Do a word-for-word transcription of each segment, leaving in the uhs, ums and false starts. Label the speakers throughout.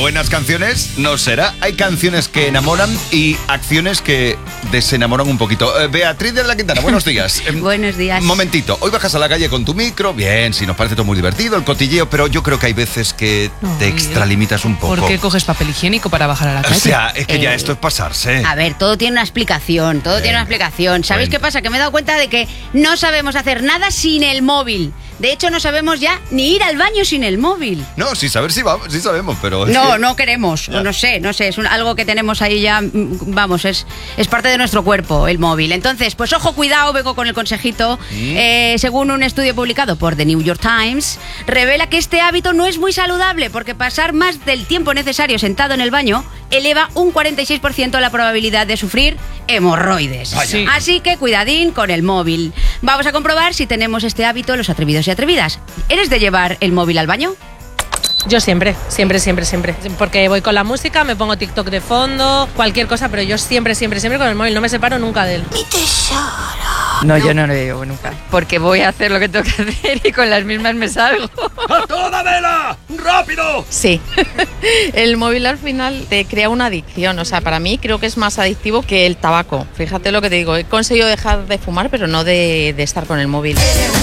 Speaker 1: buenas canciones no será. Hay canciones que enamoran y acciones que desenamoran un poquito. Eh, Beatriz de la Quintana, buenos días.
Speaker 2: Buenos días.
Speaker 1: Momentito, hoy bajas a la calle con tu micro, bien, si nos parece todo muy divertido, el cotilleo, pero yo creo que hay veces que
Speaker 3: No,
Speaker 1: te extralimitas un poco.
Speaker 3: ¿Por qué coges papel higiénico para bajar a la calle?
Speaker 1: O sea, es que ya
Speaker 2: Eh,
Speaker 1: esto es pasarse.
Speaker 2: A ver, todo tiene una explicación, todo
Speaker 1: Venga,
Speaker 2: tiene una explicación. ¿Sabéis
Speaker 1: cuenta.
Speaker 2: qué pasa? Que me he dado cuenta de que no sabemos hacer nada sin el móvil. De hecho, no sabemos ya ni ir al baño sin el móvil.
Speaker 1: No, sí saber si vamos, sí sabemos, pero... es
Speaker 2: No,
Speaker 1: que-
Speaker 2: no queremos,
Speaker 1: Ya.
Speaker 2: no sé, no sé, es un- algo que tenemos ahí ya, mm, vamos, es, es parte de nuestro cuerpo, el móvil. Entonces, pues ojo, cuidado, vengo con el consejito. Eh, según un estudio publicado por The New York Times, revela que este hábito no es muy saludable porque pasar más del tiempo necesario sentado en el baño eleva un cuarenta y seis por ciento la probabilidad de sufrir hemorroides.
Speaker 1: Vaya.
Speaker 3: Sí.
Speaker 2: Así que cuidadín con el móvil. Vamos a comprobar si tenemos este hábito los atrevidos y atrevidas. ¿Eres de llevar el móvil al baño?
Speaker 4: Yo siempre, siempre, siempre, siempre. Porque voy con la música, me pongo TikTok de fondo, cualquier cosa, pero yo siempre, siempre, siempre con el móvil. No me separo nunca de él.
Speaker 5: No, yo no lo llevo nunca. Porque voy a hacer lo que tengo que hacer y con las mismas me salgo.
Speaker 1: ¡A toda vela! ¡Rápido!
Speaker 6: Sí, el móvil al final te crea una adicción, o sea, para mí creo que es más adictivo que el tabaco. Fíjate lo que te digo, he conseguido dejar de fumar, pero no de, de estar con el móvil.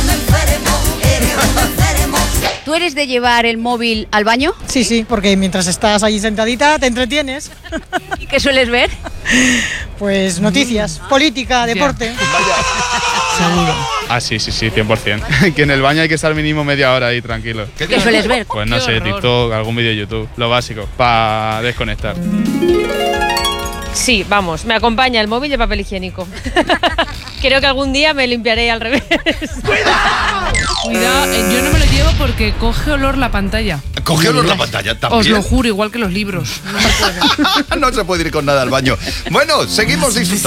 Speaker 2: ¿Tú eres de llevar el móvil al baño?
Speaker 7: Sí, sí, porque mientras estás allí sentadita te entretienes.
Speaker 2: ¿Y qué sueles ver?
Speaker 7: Pues noticias, política, deporte.
Speaker 3: Seguro.
Speaker 8: Ah, sí, sí, sí, cien por ciento. Que en el baño hay que estar mínimo media hora ahí tranquilo.
Speaker 2: ¿Qué sueles ver?
Speaker 8: Pues no
Speaker 3: Qué
Speaker 8: sé,
Speaker 3: horror.
Speaker 8: TikTok, algún vídeo de YouTube, lo básico, para desconectar.
Speaker 4: Sí, vamos, me acompaña el móvil y el papel higiénico. Creo que algún día me limpiaré al revés.
Speaker 3: Cuidado, eh, yo no me lo llevo porque coge olor la pantalla.
Speaker 1: Coge olor la pantalla también.
Speaker 3: Os lo juro, igual que los libros. No se puede.
Speaker 1: No se puede ir con nada al baño. Bueno, seguimos disfrutando.